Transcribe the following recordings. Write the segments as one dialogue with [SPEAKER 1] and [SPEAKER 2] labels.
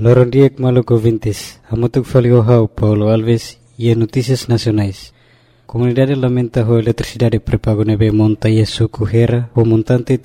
[SPEAKER 1] Lorondiek Maluco Vintes, Hamutuk Faliohau, Paulo Alves e Notícias Nacionais. Comunidade lamenta a eletricidade prepago nebe monta e suco Hera, o montante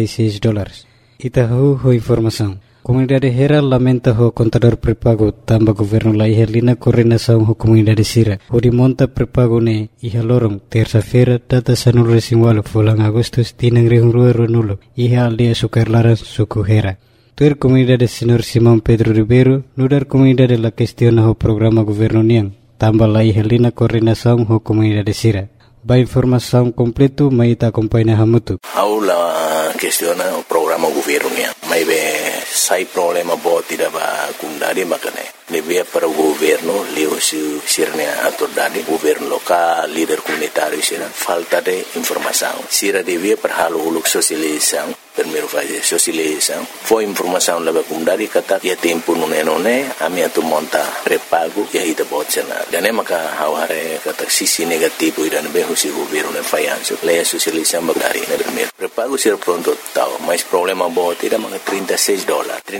[SPEAKER 1] $36. Itahu ho informação. Comunidade Hera lamenta o contador prepago tamba governo la ihelina coordenação ho comunidade Sira. O de monta prepago ne iha lorong terça-feira data sanul resimwalo fulang Agustus tinang rihung ruero nulo iha aldea sukarlaran suco Hera. Tuer comunidade Senhor Simão Pedro Ribeiro nudar comunidade la questiona o programa governo niang tamba la ihelina coordenação ho comunidade Sira. Ba informação completo maita acompanha Hamutu.
[SPEAKER 2] Aula questiona o programa governo niang. Mai be sai problema boti da ba kundari makane. Nebia para o governo, leo sirnia autoridade, governo local, líder comunitário, sira falta de informação. Sira devia para halo uluk sosialização, primeiro fazer sosialização. Foi informação lá para kundari kata ya tempo nune a minha tu monta prepago e aí da botsena. Dane maka haware kata sisi negativo ira nebe husi governo ne fayanso. Leia sosialização bagari ne primeiro. Prepago sira pronto tal, mas problema boti da maka $36.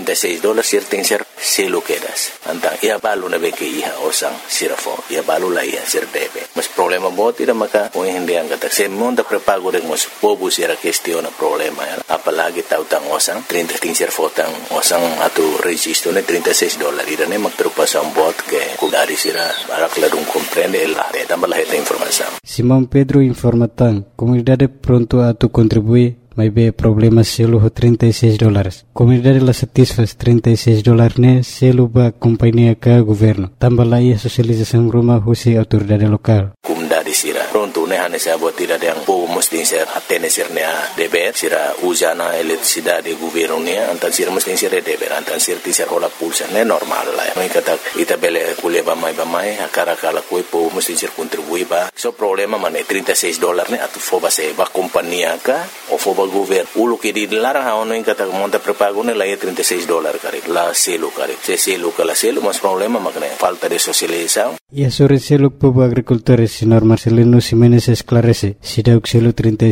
[SPEAKER 2] $36 sir tem ser selo quedas. Antang ia balu na beke iha osang sirafo ia balu la ia sir debe mas problema boti da maka o hindi ang kata se monta prepago de mas pobu sira questiona problema apalagi tautang osang 30 ting sir fotang osang atu registro ne $36 ira ne magtrupasan bot ke kudari sira barak ladung comprende la de tambah la informação.
[SPEAKER 1] Simão Pedro informa tan comunidade pronto a tu contribuir. Mas be problema selo ho $36. Comunidade la satisfaz $36 ne selo ba companhia ka governo. Tamba la ia socialização rumah husi autoridade local.
[SPEAKER 2] Comunidade sira pronto ne hane sa botira yang po mesti ser atene sir ne deber sira usana eletricidade governo ne antan sira mesti ser deber antan sir ti ser hola pulsa ne normal la. Mai kata ita bele kuliah ba mai akara kala koi po mesti ser contribui ba. So problema mane $36 ne atu foba se ba companhia ka o foba governo ulo que dilarang haono in kata monta prepago ne la $36 kare la selo kare se selo kala selo mas problema makne falta de socialização.
[SPEAKER 1] E sobre selo povo agricultores senhor Marcelino Ximenes esclarece se deu selo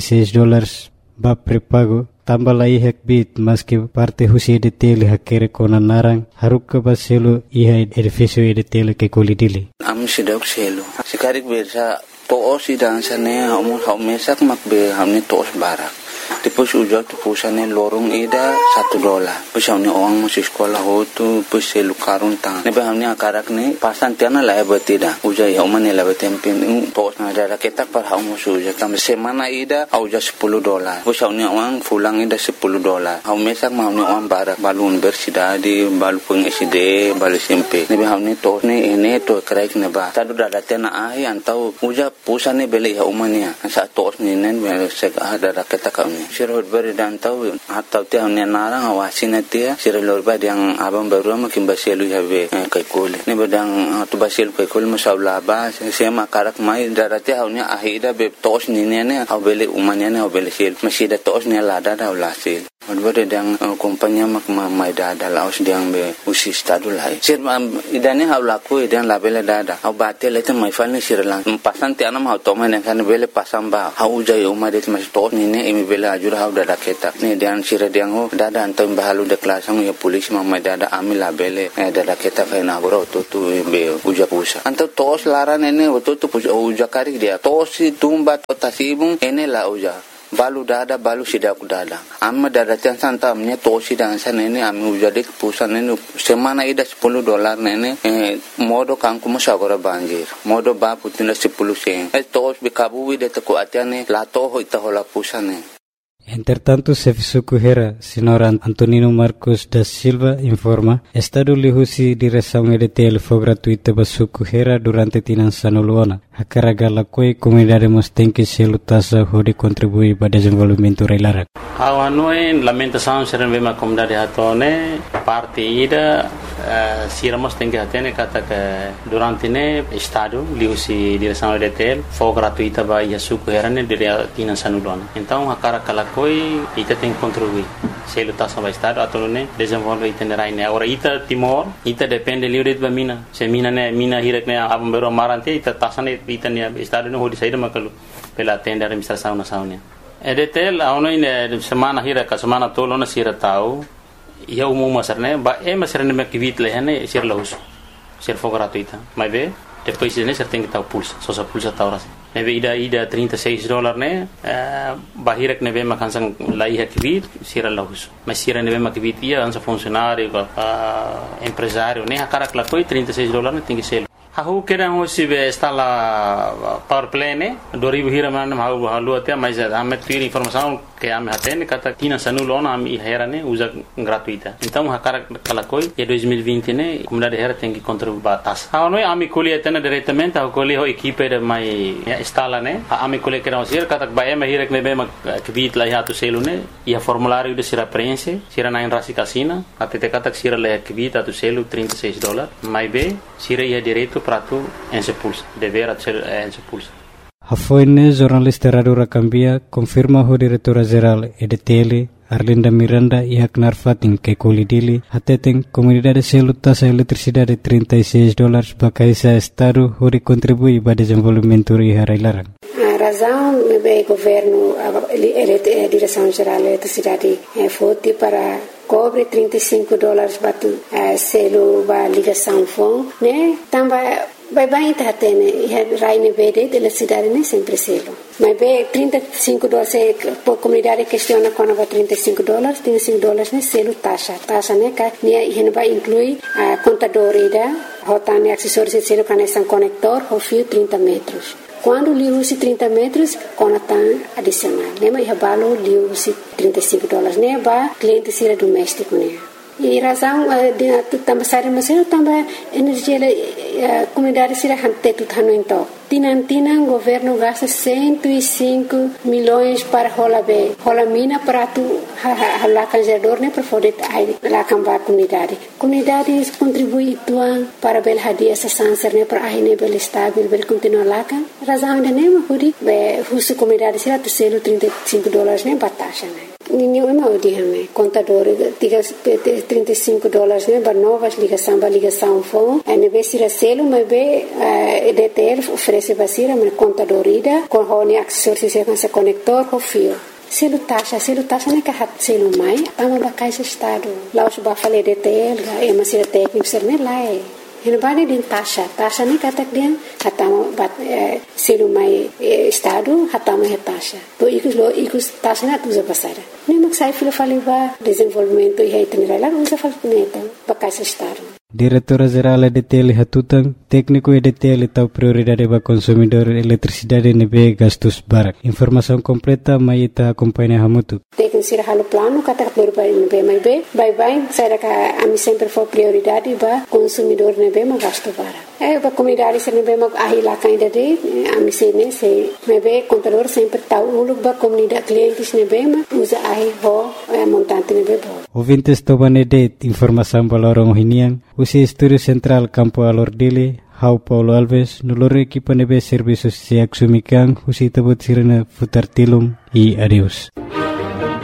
[SPEAKER 1] $36 ba prepago tamba la ihek bit mas que parte husi de tele hakere kona narang haruka ba selo iha edifício de tele que colidili
[SPEAKER 3] am se deu selo se karik bersa to osi dan sane hamu mesak makbe hamni tos barak. Depois ujak tu pusane lorong ida $1. Depois hamni orang masih sekolah hotu depois selu karun tang. Nebe hamni akarak ne pasan tiana la batida. Ujai hamane la batempin tos na ada ketak par hamu ujak tam semana ida auja $10. Depois hamni orang fulang ida $10. Hamu mesak hamni orang barak balun bersidadi balu peng SD balu SMP. Nebe hamni tos ne ene to kraik ne ba. Tadu dada tena ahi antau ujak pusane beli hamania. Sa tos ne nen sek ada ketak sirot beri dan tahu atau tiang ni narang awasin dia sirot beri yang abang baru makin basilu habe kaikul ni bedang tu basilu kaikul masalah bah saya makarak mai darati haunya ahida be tos ni ne au beli umanya ne au beli sil masih ada tos ni lada dah ulasil beri yang kompanya mak mai dada laos diang be usi stadu lai sir idane hau laku idan labela dada au batel itu mai fal ni sirlang pasan tiang nam hau toman yang kan beli pasang ba hau jai umar itu masih tos ni ne imi beli ajur hau dada ketak ni dan sira diang ho dada antam bahalu de kelasang ya polisi mamai dada amil labele dada ketak na goro tu be uja pusa antam tos laran ene tu uja kari dia tos tumba tasibung ene la uja balu dada balu sidak dada amma dada tiang santamnya tosi dan sana ini ami ujade pusan ini semana ida $10 nene modo kangku masagora banjir modo ba putina 10 sen tos bikabu wide teko atiane la toho itahola pusane.
[SPEAKER 1] Entretanto, Serviço Hera, senhor Antonino Marcos da Silva informa, Estado lihusi direção EDTL foi gratuita para Suco Hera durante Tinançano Luana. A carga la coi comunidade tem que se lutasa de contribuir para o desenvolvimento reilara.
[SPEAKER 4] Awanoi lamentação serem bem a comunidade hatone parte ida siramos tem que atene kata que durante ne Estado lihusi direção EDTL foi gratuita para Suco Hera ne dire Tinançano Luana. Então a carga la coi ita tem que contribuir. Se lutasa para Estado atau ne desenvolver itinerai ne. Ora ita Timor ita depende livre de mina. Se mina hirek ne abang baru marante ita tasane ita ne Estado ne hodi saída makalu pela tenda administração nacional. EDTL aonoi ne semana hira ka semana tolo na sira tau ia umum masarne ba masarne me kivit lehane sir lahus sir for gratuita mas be depois ne ser tem que pulsa só pulsa tauras nebe ida $36 ne bahirek nebe makansang laiha kivit sir lahus mas sir nebe makivit ia ansa funcionário empresário ne hakarak la coi $36 ne tem que ser Hahu kira hosi be stala power play ne 2000 hiraman halu halu até mas ame ter informação que ame hatene kata tina sanulona ame hera ne usa gratuita então hakara kalakoi e 2020 ne comunidade hera tem que contribuir batas ha noi ame colhe atena diretamente ha colhe ho equipe de mai instala ne ame colhe kira hosi kata ba ame hira ne be ma kvit la hatu selu ne ia formulário de sira prense sira na rasi casina até kata sira la kvit atu selu $36 mai be sira ia direito prato ensepulsa dever ser ensepulsa
[SPEAKER 1] Hafoine jornalista Radura Cambia confirma o diretora-geral EDTL Arlinda Miranda e Haknar Fatin que colidili ateteng comunidade selu tasa eletricidade $36 para esse estado onde contribui para o desenvolvimento e harailarang.
[SPEAKER 5] A razão é o governo, a direção-geral da eletricidade foi para cobre $35 para selo para ligação fone, né? Também vai estar tendo raine verde de eletricidade nem sempre selo. Mas bem $35 por comunidade questiona quando vai $35 né selo taxa né que vai incluir a contador ida rotane acessórios de selo conexão conector o fio 30 metros. Quando lhe use 30 metros, conta adicional. Lembra que vale lhe use $35 né para cliente sira doméstico né. E razão de também sair mas também energia comunidade sira hante tudo então Tinan governo gasta 105 milhões para rola mina para tu lá canjador né para poder lá cambar comunidade contribui tuan para bel hadia essa sanser né para aí bel estável bel continuar lá kan razão de nem puri be husu comunidade sira tu selo $35 né batasha né ninguém não diame contador diga $35 né para novas ligação fone é be sira selo mas be EDTL oferece basira mas contador ida com hone acessórios se conector com fio selo taxa né que hat selo mai tama bakai se estado lá os ba fale EDTL é mas sira técnico ser né lá é Ele vale din taxa ni kata dia hatama bat selu mai estado hatama he taxa to ikus taxa na tuza pasara ni maksai filo fali ba desenvolvimento e itinerário usa fal neta bakai estado
[SPEAKER 1] Diretora-geral EDTL Hatutang, técnico EDTL tau prioridade para consumidor eletricidade nebe gastos barak. Informação completa mai ita acompanha hamutu.
[SPEAKER 5] Técnico sira halo plano kata prioridade nebe mai be, bye saya ka ami sempre for prioridade para consumidor nebe ma gasto barak. Ba comunidade sira nebe ma ahila kainda de ami sene se nebe contador sempre tau uluk ba comunidade clientes nebe ma usa ahi ho montante nebe bo.
[SPEAKER 1] Ouvintes tobanede informação balorong hiniang usi Estúdio Central Campo Alordile, Hau Paulo Alves, nulore equipa nebe serviços se axumikan, usi tabut sirena futar tilum e adeus.